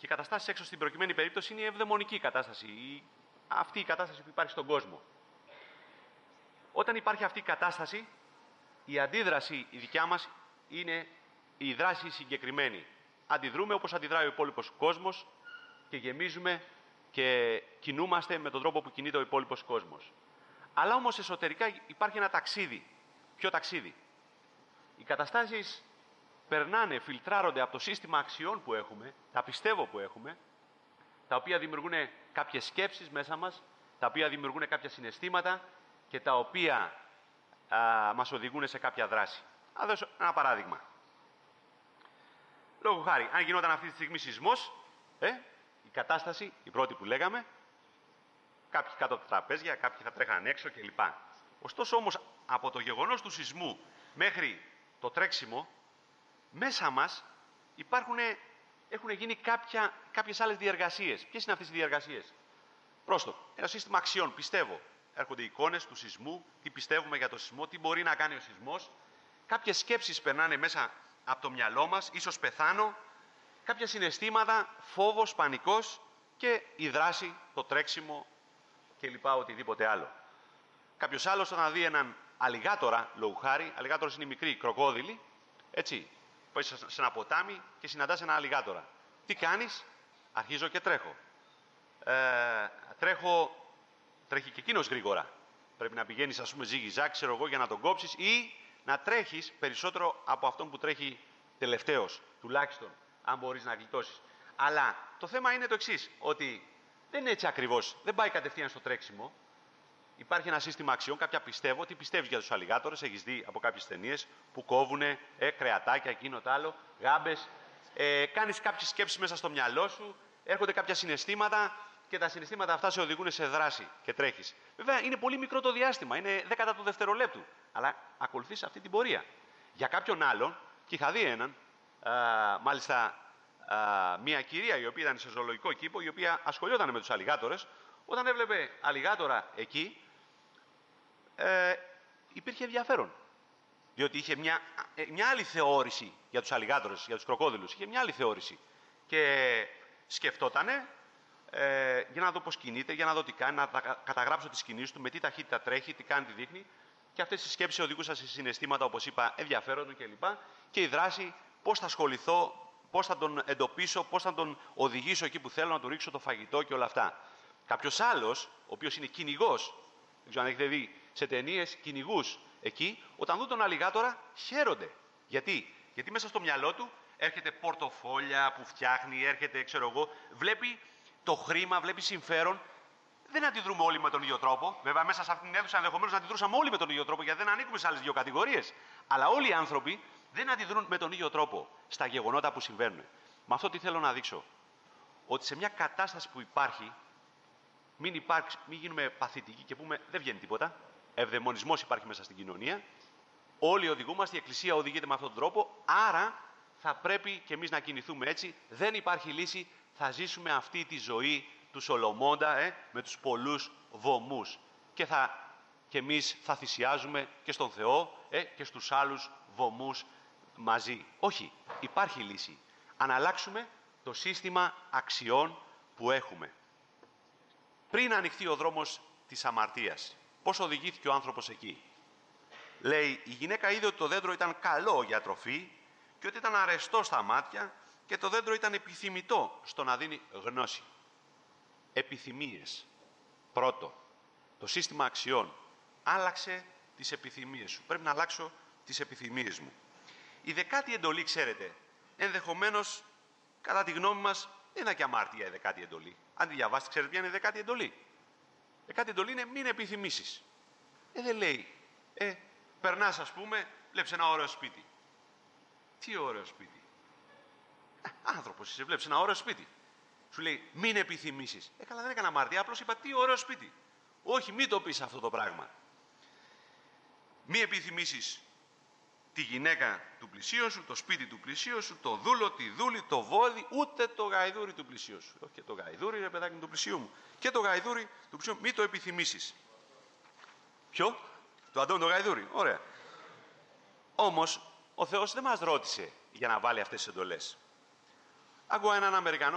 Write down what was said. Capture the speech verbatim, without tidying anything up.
οι καταστάσεις έξω στην προκειμένη περίπτωση είναι η ευδαιμονική κατάσταση, η, αυτή η κατάσταση που υπάρχει στον κόσμο. Όταν υπάρχει αυτή η κατάσταση, η αντίδραση η δικιά μας είναι η δράση συγκεκριμένη. Αντιδρούμε όπως αντιδράει ο υπόλοιπος κόσμος και γεμίζουμε και κινούμαστε με τον τρόπο που κινείται ο υπόλοιπος κόσμος. Αλλά όμως εσωτερικά υπάρχει ένα ταξίδι. Ποιο ταξίδι? Οι καταστάσεις περνάνε, φιλτράρονται από το σύστημα αξιών που έχουμε, τα πιστεύω που έχουμε, τα οποία δημιουργούν κάποιες σκέψεις μέσα μας, τα οποία δημιουργούν κάποια συναισθήματα και τα οποία α, μας οδηγούν σε κάποια δράση. Θα δώσω ένα παράδειγμα. Λόγω χάρη, αν γινόταν αυτή τη στιγμή σεισμός, ε, η κατάσταση, η πρώτη που λέγαμε, κάποιοι κάτω από τα τραπέζια, κάποιοι θα τρέχαν έξω κλπ. Ωστόσο όμως, από το γεγονός του σεισμού μέχρι το τρέξιμο, μέσα μας υπάρχουν, έχουν γίνει κάποια, κάποιες άλλες διεργασίες. Ποιες είναι αυτές οι διεργασίες? Πρόστο, ένα σύστημα αξιών, πιστεύω. Έρχονται εικόνες του σεισμού, τι πιστεύουμε για το σεισμό, τι μπορεί να κάνει ο σεισμός. Κάποιες σκέψεις περνάνε μέσα από το μυαλό μας, ίσως πεθάνω, κάποια συναισθήματα, φόβος, πανικός και η δράση, το τρέξιμο κλπ. Οτιδήποτε άλλο. Κάποιος άλλος όταν δει έναν αλιγάτορα, λόγου χάρη, αλιγάτορας είναι μικρή, κροκόδιλη, έτσι, πάει σε ένα ποτάμι και συναντάς ένα αλιγάτορα. Τι κάνεις? Αρχίζω και τρέχω. Ε, τρέχω, τρέχει και εκείνος γρήγορα. Πρέπει να πηγαίνεις, ας πούμε, ζίγι-ζάκ, ξέρω εγώ, για να τον κόψεις ή να τρέχεις περισσότερο από αυτόν που τρέχει τελευταίος, τουλάχιστον, αν μπορείς να γλιτώσεις. Αλλά το θέμα είναι το εξής, ότι δεν είναι έτσι ακριβώς. Δεν πάει κατευθείαν στο τρέξιμο. Υπάρχει ένα σύστημα αξιών, κάποια πιστεύω. Τι πιστεύεις για τους αλιγάτορες? Έχεις δει από κάποιες ταινίες που κόβουνε ε, κρεατάκια, εκείνο το άλλο, γάμπες. Ε, κάνεις κάποιες σκέψεις μέσα στο μυαλό σου, έρχονται κάποια συναισθήματα και τα συναισθήματα αυτά σε οδηγούν σε δράση και τρέχεις. Βέβαια είναι πολύ μικρό το διάστημα, είναι δέκατα του δευτερολέπτου. Αλλά ακολουθείς αυτή την πορεία. Για κάποιον άλλον, και είχα δει έναν, α, μάλιστα α, μια κυρία η οποία ήταν σε ζωολογικό κήπο, η οποία ασχολιόταν με τους αλιγάτορες, όταν έβλεπε αλιγάτορα εκεί, ε, υπήρχε ενδιαφέρον. Διότι είχε μια, μια άλλη θεώρηση για τους αλιγάτορες, για τους κροκόδιλους. Είχε μια άλλη θεώρηση. Και σκεφτότανε ε, για να δω πώς κινείται, για να δω τι κάνει, να καταγράψω τις κινήσεις του, με τι ταχύτητα τρέχει, τι κάνει, τι δείχνει. Και αυτές οι σκέψεις οδηγούσαν σε συναισθήματα, όπως είπα, ενδιαφέρον κλπ. Και η δράση, πώς θα ασχοληθώ, πώς θα τον εντοπίσω, πώς θα τον οδηγήσω εκεί που θέλω, να του ρίξω το φαγητό και όλα αυτά. Κάποιος άλλος, ο οποίος είναι κυνηγός, δεν ξέρω αν έχετε δει σε ταινίες κυνηγούς εκεί, όταν δουν τον αλιγάτορα χαίρονται. Γιατί? Γιατί μέσα στο μυαλό του έρχεται πορτοφόλια που φτιάχνει, έρχεται, ξέρω εγώ, βλέπει το χρήμα, βλέπει συμφέρον. Δεν αντιδρούμε όλοι με τον ίδιο τρόπο. Βέβαια, μέσα σε αυτήν την αίθουσα ενδεχομένως να αντιδρούσαμε όλοι με τον ίδιο τρόπο, γιατί δεν ανήκουμε σε άλλες δύο κατηγορίες. Αλλά όλοι οι άνθρωποι δεν αντιδρούν με τον ίδιο τρόπο στα γεγονότα που συμβαίνουν. Με αυτό τι θέλω να δείξω? Ότι σε μια κατάσταση που υπάρχει, μην, υπάρξει, μην γίνουμε παθητικοί και πούμε δεν βγαίνει τίποτα. Ευδαιμονισμός υπάρχει μέσα στην κοινωνία. Όλοι οδηγούμαστε, η Εκκλησία οδηγείται με αυτόν τον τρόπο. Άρα θα πρέπει και εμείς να κινηθούμε έτσι. Δεν υπάρχει λύση. Θα ζήσουμε αυτή τη ζωή του Σολομώντα ε, με τους πολλούς βωμούς. Και, θα, και εμείς θα θυσιάζουμε και στον Θεό ε, και στους άλλους βωμούς μαζί. Όχι, υπάρχει λύση. Αν αλλάξουμε το σύστημα αξιών που έχουμε. Πριν ανοιχτεί ο δρόμος της αμαρτίας, πώς οδηγήθηκε ο άνθρωπος εκεί? Λέει, η γυναίκα είδε ότι το δέντρο ήταν καλό για τροφή και ότι ήταν αρεστό στα μάτια και το δέντρο ήταν επιθυμητό στο να δίνει γνώση. Επιθυμίες. Πρώτο, το σύστημα αξιών. Άλλαξε τις επιθυμίες σου. Πρέπει να αλλάξω τις επιθυμίες μου. Η δεκάτη εντολή, ξέρετε, ενδεχομένως, κατά τη γνώμη μας, δεν είναι και αμάρτια η δεκάτη εντολή. Αν τη διαβάσετε, ξέρετε ποια είναι η δεκάτη εντολή. Η δεκάτη εντολή είναι μην επιθυμήσεις. Ε, δεν λέει, ε, περνάς, ας πούμε, βλέπεις ένα ωραίο σπίτι. Τι ωραίο σπίτι? Ε, άνθρωπος είσαι, βλέπεις ένα ωραίο σπίτι. Σου λέει, μην επιθυμήσεις. Ε, καλά, δεν έκανα αμάρτια, απλώς είπα, τι ωραίο σπίτι. Όχι, μην το πεις αυτό το πράγμα. Μην επιθυμήσεις τη γυναίκα του πλησίου σου, το σπίτι του πλησίου σου, το δούλο, τη δούλη, το βόδι, ούτε το γαϊδούρι του πλησίου σου. Όχι και το γαϊδούρι, ρε παιδάκι, του πλησίου μου. Και το γαϊδούρι του πλησίου μου, μην το επιθυμήσεις. Ποιο? Το Αντώνη το γαϊδούρι. Ωραία. Όμως, ο Θεός δεν μας ρώτησε για να βάλει αυτές τις εντολές. Άκουγα έναν Αμερικανό